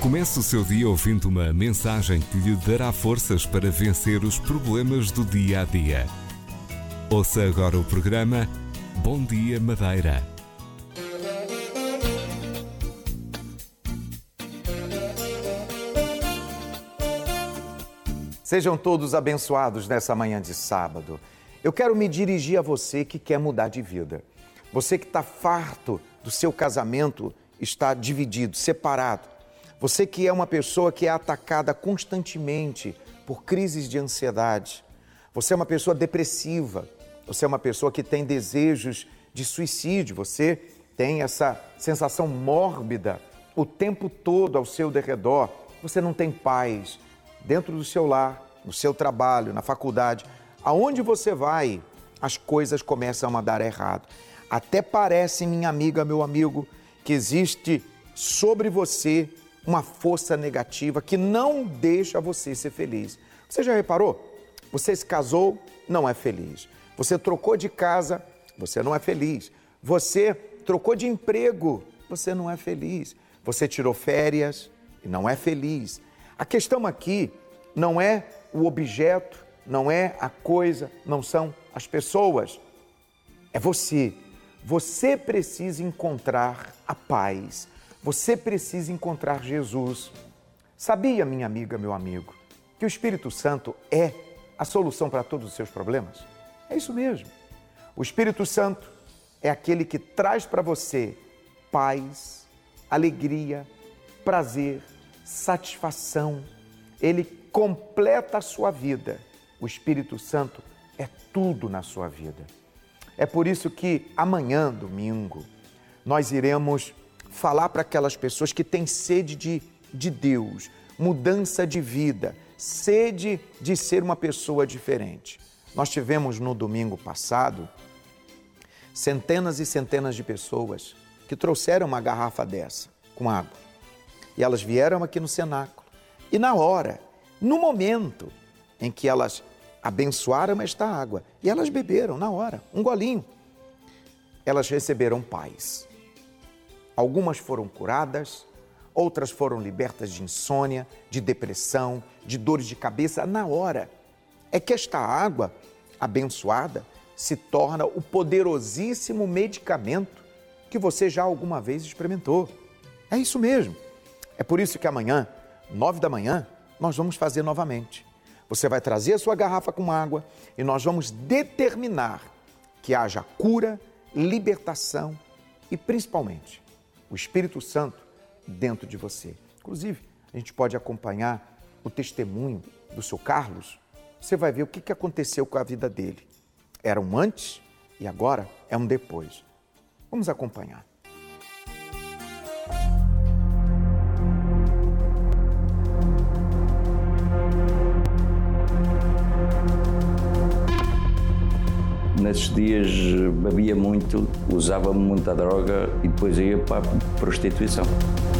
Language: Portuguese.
Comece o seu dia ouvindo uma mensagem que lhe dará forças para vencer os problemas do dia a dia. Ouça agora o programa Bom Dia Madeira. Sejam todos abençoados nessa manhã de sábado. Eu quero me dirigir a você que quer mudar de vida. Você que está farto do seu casamento, está dividido, separado. Você que é uma pessoa que é atacada constantemente por crises de ansiedade. Você é uma pessoa depressiva. Você é uma pessoa que tem desejos de suicídio. Você tem essa sensação mórbida o tempo todo ao seu derredor. Você não tem paz dentro do seu lar, no seu trabalho, na faculdade. Aonde você vai, as coisas começam a dar errado. Até parece, minha amiga, meu amigo, que existe sobre você uma força negativa que não deixa você ser feliz. Você já reparou? Você se casou, não é feliz. Você trocou de casa, você não é feliz. Você trocou de emprego, você não é feliz. Você tirou férias e não é feliz. A questão aqui não é o objeto, não é a coisa, não são as pessoas. É você. Você precisa encontrar a paz. Você precisa encontrar Jesus. Sabia, minha amiga, meu amigo, que o Espírito Santo é a solução para todos os seus problemas? É isso mesmo. O Espírito Santo é aquele que traz para você paz, alegria, prazer, satisfação. Ele completa a sua vida. O Espírito Santo é tudo na sua vida. É por isso que amanhã, domingo, nós iremos falar para aquelas pessoas que têm sede de Deus, mudança de vida, sede de ser uma pessoa diferente. Nós tivemos no domingo passado centenas e centenas de pessoas que trouxeram uma garrafa dessa com água. E elas vieram aqui no cenáculo. E na hora, no momento em que elas abençoaram esta água, e elas beberam na hora, um golinho, elas receberam paz. Algumas foram curadas, outras foram libertas de insônia, de depressão, de dores de cabeça na hora. É que esta água abençoada se torna o poderosíssimo medicamento que você já alguma vez experimentou. É isso mesmo. É por isso que amanhã, 9 da manhã, nós vamos fazer novamente. Você vai trazer a sua garrafa com água e nós vamos determinar que haja cura, libertação e principalmente o Espírito Santo dentro de você. Inclusive, a gente pode acompanhar o testemunho do seu Carlos. Você vai ver o que aconteceu com a vida dele. Era um antes e agora é um depois. Vamos acompanhar. Nesses dias bebia muito, usava muita droga e depois ia para a prostituição.